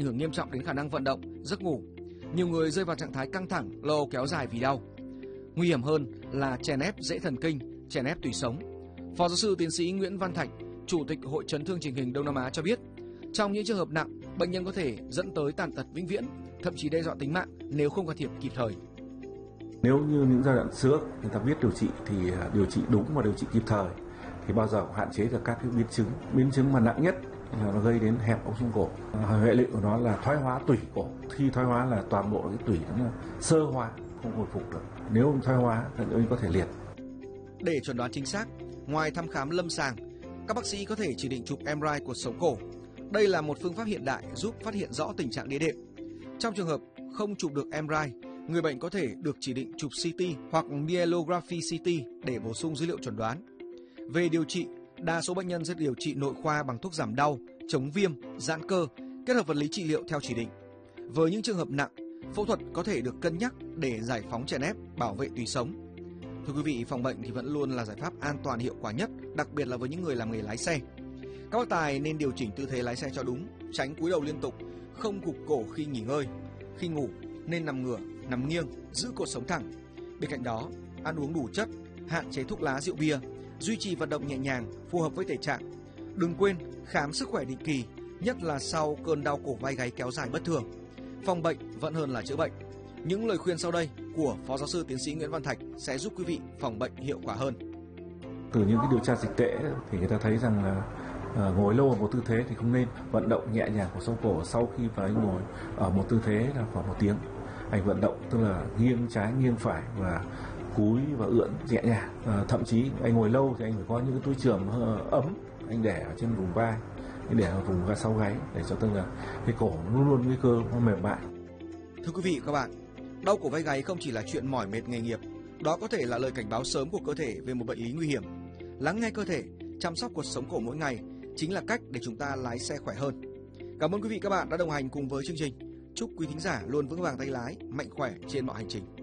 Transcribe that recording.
hưởng nghiêm trọng đến khả năng vận động, giấc ngủ. Nhiều người rơi vào trạng thái căng thẳng, lo âu kéo dài vì đau. Nguy hiểm hơn là chèn ép rễ thần kinh, chèn ép tủy sống. Phó giáo sư tiến sĩ Nguyễn Văn Thạch, Chủ tịch Hội chấn thương chỉnh hình Đông Nam Á cho biết, trong những trường hợp nặng, bệnh nhân có thể dẫn tới tàn tật vĩnh viễn, thậm chí đe dọa tính mạng nếu không can thiệp kịp thời. Nếu như những giai đoạn trước người ta biết điều trị thì điều trị đúng và điều trị kịp thời thì bao giờ cũng hạn chế được các cái biến chứng. Biến chứng mà nặng nhất là nó gây đến hẹp ống xương cổ. Hệ lụy của nó là thoái hóa tủy cổ. Khi thoái hóa là toàn bộ cái tủy nó sơ hóa, không hồi phục được. Nếu thoái hóa thì có thể liệt. Để chẩn đoán chính xác, ngoài thăm khám lâm sàng, các bác sĩ có thể chỉ định chụp MRI cột sống cổ. Đây là một phương pháp hiện đại giúp phát hiện rõ tình trạng đĩa đệm. Trong trường hợp không chụp được MRI, người bệnh có thể được chỉ định chụp CT hoặc myelography CT để bổ sung dữ liệu chẩn đoán. Về điều trị, đa số bệnh nhân sẽ điều trị nội khoa bằng thuốc giảm đau, chống viêm, giãn cơ, kết hợp vật lý trị liệu theo chỉ định. Với những trường hợp nặng, phẫu thuật có thể được cân nhắc để giải phóng chèn ép, bảo vệ tủy sống. Thưa quý vị, phòng bệnh thì vẫn luôn là giải pháp an toàn hiệu quả nhất, đặc biệt là với những người làm nghề lái xe. Các bác tài nên điều chỉnh tư thế lái xe cho đúng, tránh cúi đầu liên tục, không gục cổ khi nghỉ ngơi. Khi ngủ nên nằm ngửa, nằm nghiêng, giữ cột sống thẳng. Bên cạnh đó, ăn uống đủ chất, hạn chế thuốc lá, rượu bia, duy trì vận động nhẹ nhàng, phù hợp với thể trạng. Đừng quên khám sức khỏe định kỳ, nhất là sau cơn đau cổ vai gáy kéo dài bất thường. Phòng bệnh vẫn hơn là chữa bệnh. Những lời khuyên sau đây của Phó Giáo sư Tiến sĩ Nguyễn Văn Thạch sẽ giúp quý vị phòng bệnh hiệu quả hơn. Từ những cái điều tra dịch tễ thì người ta thấy rằng là ngồi lâu ở một tư thế thì không nên. Vận động nhẹ nhàng của sống cổ sau khi mà anh ngồi ở một tư thế là khoảng 1 tiếng. Anh vận động tức là nghiêng trái nghiêng phải và cúi và ưỡn nhẹ nhàng. Thậm chí anh ngồi lâu thì anh phải có những cái túi chườm ấm anh để ở trên vùng vai, anh để ở vùng sau gáy để cho tức là cái cổ luôn luôn cái cơ nó mềm mại. Thưa quý vị và các bạn, đau cổ vai gáy không chỉ là chuyện mỏi mệt nghề nghiệp, đó có thể là lời cảnh báo sớm của cơ thể về một bệnh lý nguy hiểm. Lắng nghe cơ thể, chăm sóc cột sống cổ mỗi ngày chính là cách để chúng ta lái xe khỏe hơn. Cảm ơn quý vị các bạn đã đồng hành cùng với chương trình. Chúc quý thính giả luôn vững vàng tay lái, mạnh khỏe trên mọi hành trình.